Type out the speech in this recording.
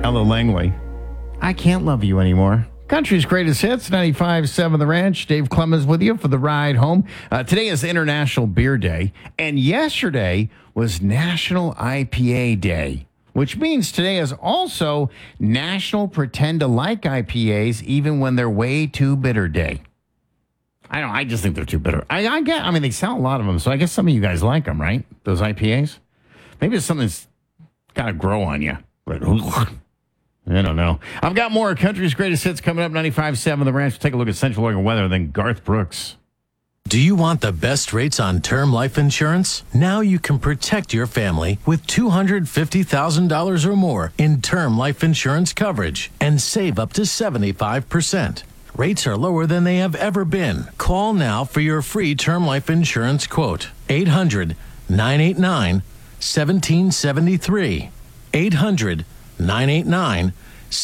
Ella Langley. I can't love you anymore. Country's greatest hits, 95.7 The Ranch. Dave Clemens with you for the ride home. Today is International Beer Day, and yesterday was National IPA Day, which means today is also National Pretend to Like IPAs even when they're way too bitter day. I just think they're too bitter. I mean, they sell a lot of them, so I guess some of you guys like them, right? Those IPAs? Maybe it's something that's got to grow on you. But I don't know. I've got more Country's Greatest Hits coming up, 95.7 The Ranch. We'll take a look at Central Oregon weather, then Garth Brooks. Do you want the best rates on term life insurance? Now you can protect your family with $250,000 or more in term life insurance coverage and save up to 75%. Rates are lower than they have ever been. Call now for your free term life insurance quote. 800-989-1773. 800-989-1773.